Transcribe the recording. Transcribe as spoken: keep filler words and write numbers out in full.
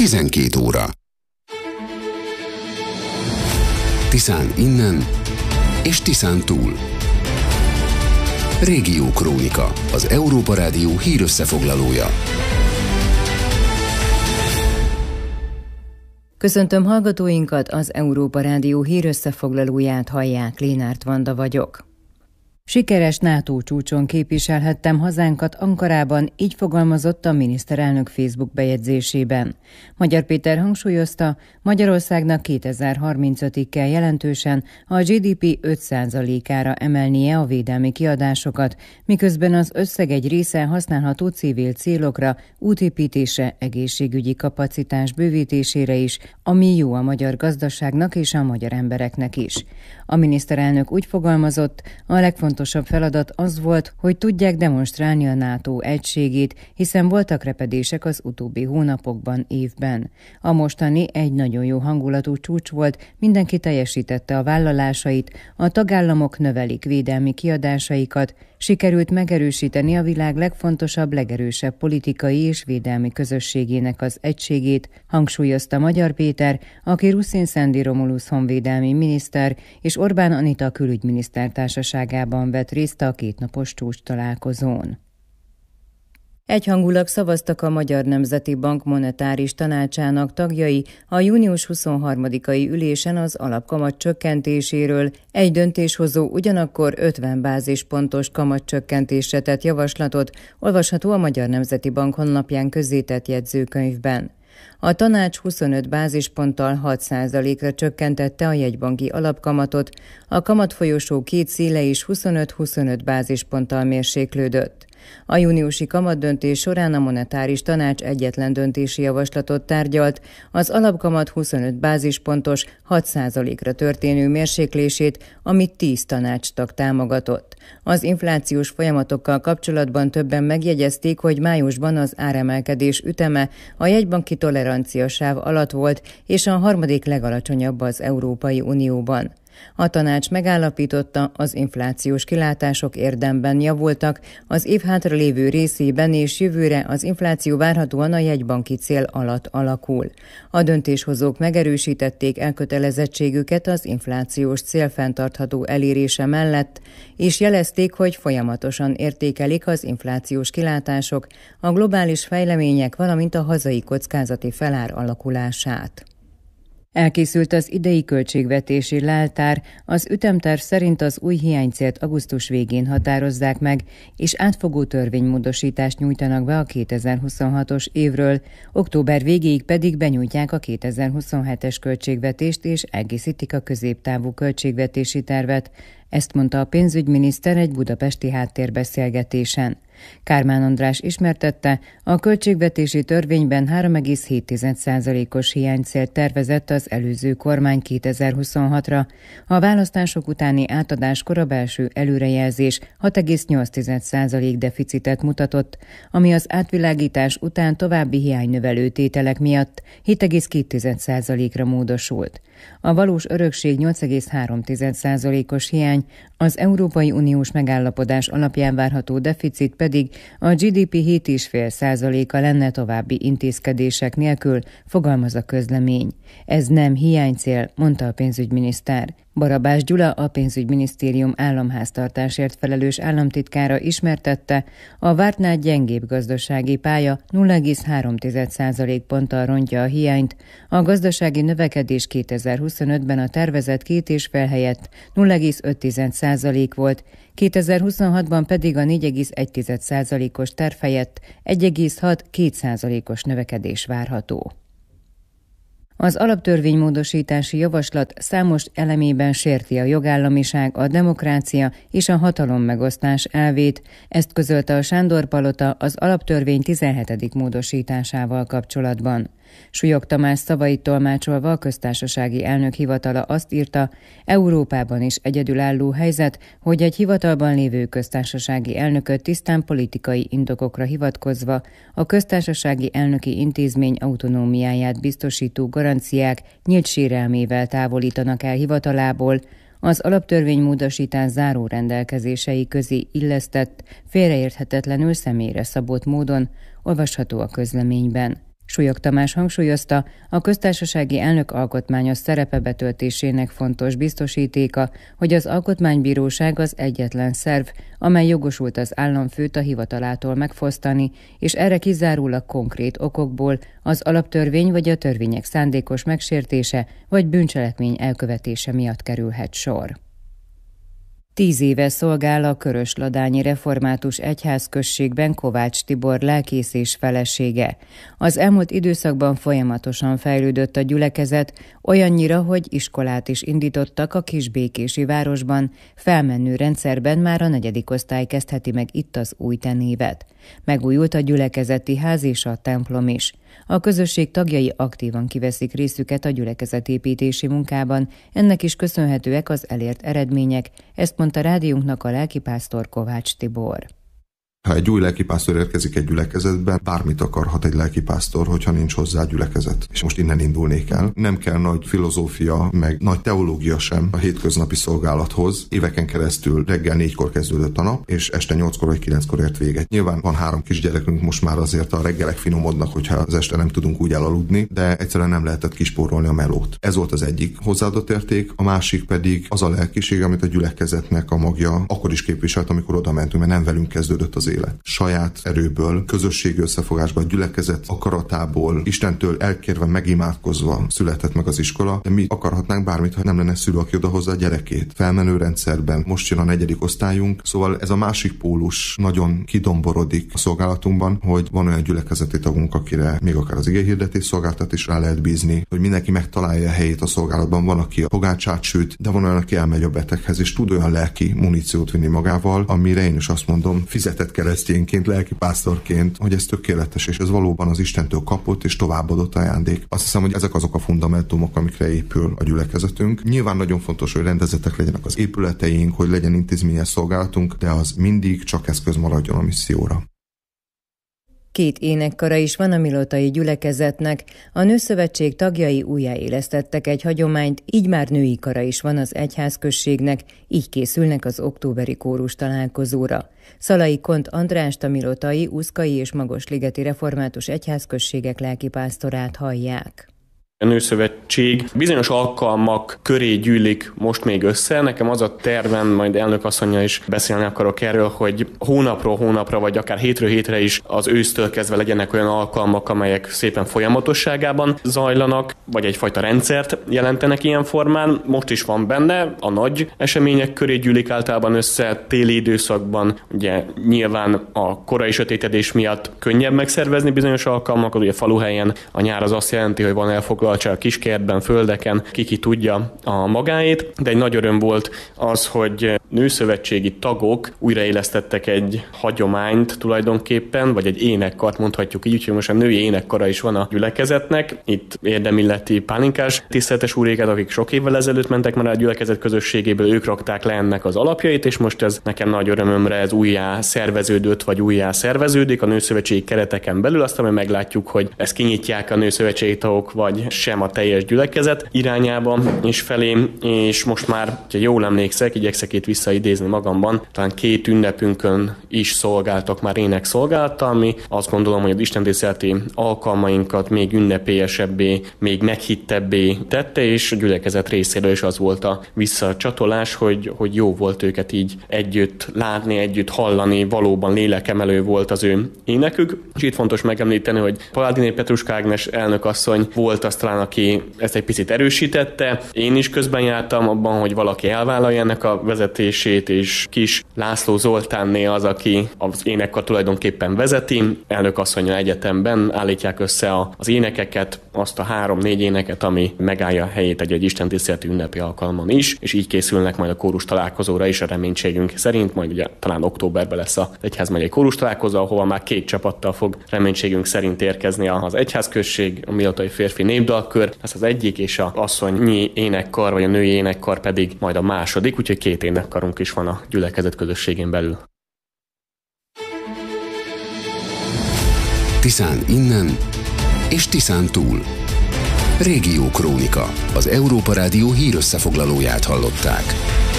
tizenkét óra. Tiszán innen és Tiszán túl. Régió Krónika, az Európa Rádió hírösszefoglalója. Köszöntöm hallgatóinkat, az Európa Rádió hírösszefoglalóját hallják, Lénárt Vanda vagyok. Sikeres NATO csúcson képviselhettem hazánkat Ankarában, így fogalmazott a miniszterelnök Facebook bejegyzésében. Magyar Péter hangsúlyozta, Magyarországnak kétezer-harmincötig kell jelentősen a gé dé pé öt százalékára emelnie a védelmi kiadásokat, miközben az összeg egy része használható civil célokra, útépítésre, egészségügyi kapacitás bővítésére is, ami jó a magyar gazdaságnak és a magyar embereknek is. A miniszterelnök úgy fogalmazott, a legfontosabb feladat az volt, hogy tudják demonstrálni a NATO egységét, hiszen voltak repedések az utóbbi hónapokban, évben. A mostani egy nagyon jó hangulatú csúcs volt, mindenki teljesítette a vállalásait, a tagállamok növelik védelmi kiadásaikat, sikerült megerősíteni a világ legfontosabb, legerősebb politikai és védelmi közösségének az egységét, hangsúlyozta Magyar Péter, aki Ruszin Szendi Romulusz honvédelmi miniszter és Orbán Anita külügyminiszter társaságában vett részt a kétnapos csúcs találkozón. Egyhangulag szavaztak a Magyar Nemzeti Bank monetáris tanácsának tagjai a június huszonharmadikai ülésen az alapkamat csökkentéséről. Egy döntéshozó ugyanakkor ötven bázispontos kamatcsökkentésre tett javaslatot, olvasható a Magyar Nemzeti Bank honlapján közzétett jegyzőkönyvben. A tanács huszonöt bázisponttal hat százalékra csökkentette a jegybanki alapkamatot, a kamatfolyosó két széle is huszonöt-huszonöt bázisponttal mérséklődött. A júniusi kamatdöntés során a monetáris tanács egyetlen döntési javaslatot tárgyalt, az alapkamat huszonöt bázispontos, hat százalékra történő mérséklését, amit tíz tanácstag támogatott. Az inflációs folyamatokkal kapcsolatban többen megjegyezték, hogy májusban az áremelkedés üteme a jegybanki toleranciasáv alatt volt, és a harmadik legalacsonyabb az Európai Unióban. A tanács megállapította, az inflációs kilátások érdemben javultak, az év hátralévő részében és jövőre az infláció várhatóan a jegybanki cél alatt alakul. A döntéshozók megerősítették elkötelezettségüket az inflációs cél fenntartható elérése mellett, és jelezték, hogy folyamatosan értékelik az inflációs kilátások, a globális fejlemények, valamint a hazai kockázati felár alakulását. Elkészült az idei költségvetési leltár, az ütemterv szerint az új hiánycélt augusztus végén határozzák meg, és átfogó törvénymódosítást nyújtanak be a kétezer-huszonhatos évről, október végéig pedig benyújtják a kétezer-huszonhetes költségvetést és egészítik a középtávú költségvetési tervet. Ezt mondta a pénzügyminiszter egy budapesti háttérbeszélgetésen. Kármán András ismertette, a költségvetési törvényben három egész hét százalékos hiánycélt tervezett az előző kormány kétezer-huszonhatra. A választások utáni átadáskor a belső előrejelzés hat egész nyolc százalék deficitet mutatott, ami az átvilágítás után további hiánynövelő tételek miatt hét egész két százalékra módosult. A valós örökség nyolc egész három százalékos hiány, az Európai Uniós megállapodás alapján várható deficit pedig a gé dé pé hét egész öt százaléka lenne további intézkedések nélkül, fogalmaz a közlemény. Ez nem hiánycél, mondta a pénzügyminiszter. Barabás Gyula, a pénzügyminisztérium államháztartásért felelős államtitkára ismertette, a vártnál gyengébb gazdasági pálya nulla egész három százalékponttal rontja a hiányt, a gazdasági növekedés kétezer-huszonötben a tervezett két és fél helyett nulla egész öt százalék volt, kétezer-huszonhatban pedig a négy egész egy százalékos terv helyett egy egész hat százalékos növekedés várható. Az alaptörvénymódosítási javaslat számos elemében sérti a jogállamiság, a demokrácia és a hatalommegosztás elvét, ezt közölte a Sándor-palota az alaptörvény tizenhetedik módosításával kapcsolatban. Súlyog Tamás szavait tolmácsolva a köztársasági elnök hivatala azt írta, Európában is egyedülálló helyzet, hogy egy hivatalban lévő köztársasági elnököt tisztán politikai indokokra hivatkozva a köztársasági elnöki intézmény autonómiáját biztosító garanciák nyílt sérelmével távolítanak el hivatalából, az alaptörvénymódosítás záró rendelkezései közé illesztett, félreérthetetlenül személyre szabott módon, olvasható a közleményben. Súlyog Tamás hangsúlyozta, a köztársasági elnök alkotmányos szerepe betöltésének fontos biztosítéka, hogy az Alkotmánybíróság az egyetlen szerv, amely jogosult az államfőt a hivatalától megfosztani, és erre kizárólag konkrét okokból, az alaptörvény vagy a törvények szándékos megsértése vagy bűncselekmény elkövetése miatt kerülhet sor. Tíz éve szolgál a Körösladányi Református Egyházközségben Kovács Tibor lelkész és felesége. Az elmúlt időszakban folyamatosan fejlődött a gyülekezet, olyannyira, hogy iskolát is indítottak a kisbékési városban, felmenő rendszerben már a negyedik osztály kezdheti meg itt az új tanévet. Megújult a gyülekezeti ház és a templom is. A közösség tagjai aktívan kiveszik részüket a gyülekezetépítési munkában, ennek is köszönhetőek az elért eredmények, ezt mondta rádiónknak a lelkipásztor Kovács Tibor. Ha egy új lelkipásztor érkezik egy gyülekezetbe, bármit akarhat egy lelkipásztor, hogyha nincs hozzá gyülekezet. És most innen indulnék el. Nem kell nagy filozófia, meg nagy teológia sem a hétköznapi szolgálathoz. Éveken keresztül reggel négykor kezdődött a nap, és este nyolckor vagy kilenckor ért véget. Nyilván van három kisgyerekünk, most már azért a reggelek finomodnak, hogyha az este nem tudunk úgy elaludni, de egyszerűen nem lehetett kispórolni a melót. Ez volt az egyik hozzáadott érték, a másik pedig az a lelkiség, amit a gyülekezetnek a magja akkor is képviselt, amikor oda mentünk, mert nem velünk kezdődött az élet. Saját erőből, közösségi összefogásban, gyülekezet akaratából, Istentől elkérve, megimádkozva született meg az iskola, de mi akarhatnánk bármit, ha nem lenne szülő, aki odahozza a gyerekét. Felmenő rendszerben, most jön a negyedik osztályunk, szóval ez a másik pólus nagyon kidomborodik a szolgálatunkban, hogy van olyan gyülekezeti tagunk, akire még akár az igéhirdetés szolgáltat is rá lehet bízni, hogy mindenki megtalálja a helyét a szolgálatban. Van, aki a pogácsát süt, de van olyan, aki elmegy a beteghez, és tud olyan lelki muníciót vinni magával, amire én is azt mondom, fizetett keresztényként, lelkipásztorként, hogy ez tökéletes, és ez valóban az Istentől kapott és továbbadott ajándék. Azt hiszem, hogy ezek azok a fundamentumok, amikre épül a gyülekezetünk. Nyilván nagyon fontos, hogy rendezetek legyenek az épületeink, hogy legyen intézményes szolgálatunk, de az mindig csak eszköz maradjon a misszióra. Két énekkara is van a milotai gyülekezetnek. A Nőszövetség tagjai újjáélesztettek egy hagyományt, így már női kara is van az egyházközségnek, így készülnek az októberi kórus találkozóra. Szalai Kont Andrást, a milotai, uszkai és magosligeti református egyházközségek lelkipásztorát hallják. A Nőszövetség bizonyos alkalmak köré gyűlik most még össze. Nekem az a tervem, majd elnök asszonya is beszélni akarok erről, hogy hónapról hónapra, vagy akár hétről hétre is az ősztől kezdve legyenek olyan alkalmak, amelyek szépen folyamatosságában zajlanak, vagy egyfajta rendszert jelentenek ilyen formán. Most is van benne, a nagy események köré gyűlik általában össze, téli időszakban, ugye nyilván a korai sötétedés miatt könnyebb megszervezni bizonyos alkalmakat, ugye faluhelyen a nyár az azt jelenti, hogy van elfoglaltság a kiskertben, földeken, ki tudja a magáét, de egy nagy öröm volt az, hogy nőszövetségi tagok újraélesztettek egy hagyományt tulajdonképpen, vagy egy énekkart mondhatjuk így, úgyhogy most a női énekkara is van a gyülekezetnek. Itt érdemilleti Pálinkás tiszteletes úréket, akik sok évvel ezelőtt mentek már a gyülekezet közösségéből, ők rakták le ennek az alapjait, és most ez nekem nagy örömömre ez újjá szerveződött, vagy újjá szerveződik a nőszövetségi kereteken belül, aztán majd meglátjuk, hogy ezt kinyitják a nőszövetségi tagok, vagy sem a teljes gyülekezet irányába és felé, és most már, ha jól emlékszek, igyekszek itt visszaidézni magamban, talán két ünnepünkön is szolgáltak már énekszolgálattal, ami azt gondolom, hogy az istentiszteleti alkalmainkat még ünnepélyesebbé, még meghittebbé tette, és a gyülekezet részéről is az volt a visszacsatolás, hogy, hogy jó volt őket így együtt látni, együtt hallani, valóban lélekemelő volt az ő énekük. És itt fontos megemlíteni, hogy Paladiné Petruska Ágnes elnökasszony volt az talán, aki ezt egy picit erősítette. Én is közben jártam abban, hogy valaki elvállalja ennek a vezetését, és Kis László Zoltánné az, aki az énekkar tulajdonképpen vezeti. Elnökasszonnyal egyetemben állítják össze az énekeket, azt a három-négy éneket, ami megállja a helyét egy-egy istentiszteleti ünnepi alkalmon is, és így készülnek majd a kórus találkozóra is a reménységünk szerint, majd ugye talán októberben lesz az egyházmegyei kórus találkozó, ahova már két csapattal fog reménységünk szerint érkezni az egyházközség, a milotai férfi népdalkör, ez az egyik, és az asszonyi énekkar, vagy a női énekkar pedig majd a második, úgyhogy két énekkarunk is van a gyülekezet közösségén belül. Tiszán innen és Tiszán túl. Régió Krónika. Az Európa Rádió hírösszefoglalóját hallották.